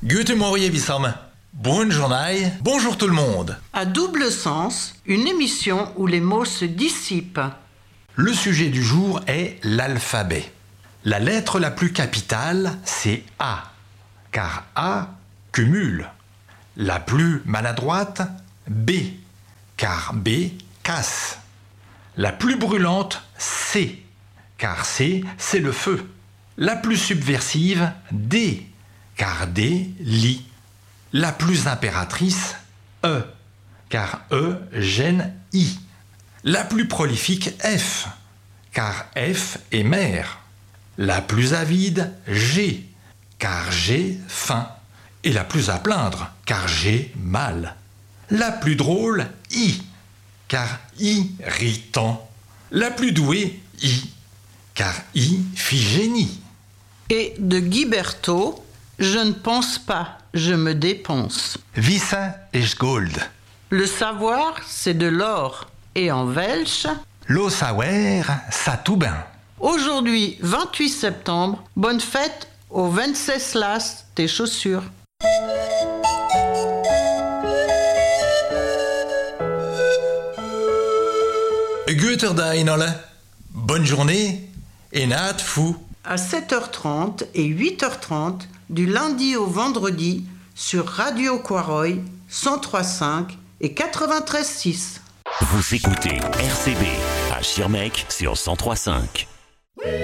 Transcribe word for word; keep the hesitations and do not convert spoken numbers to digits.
Guten Morgen, Wissam. Bonne journée, bonjour tout le monde. À double sens, une émission où les mots se dissipent. Le sujet du jour est l'alphabet. La lettre la plus capitale, c'est A, car A cumule. La plus maladroite, B, car B casse. La plus brûlante, C, car C, c'est le feu. La plus subversive, D, car D lit. La plus impératrice, E, car E gêne I. La plus prolifique, F, car F est mère. La plus avide, G, car G faim. Et la plus à plaindre, car G mal. La plus drôle, I, car I rit tant. La plus douée, I, car I fit génie. Et de Guy Berthaud, je ne pense pas, je me dépense. Wissen ist Gold. Le savoir, c'est de l'or. Et en welsh, Lo sawer, ça tout bien. aujourd'hui, vingt-huit septembre, bonne fête au Wenceslas tes chaussures. Guter Dag, alle. Bonne journée et naat fou. À sept heures trente et huit heures trente, du lundi au vendredi, sur Radio Quaroy, cent trois virgule cinq et quatre-vingt-treize virgule six. Vous écoutez R C B à Schirmeck sur cent trois virgule cinq.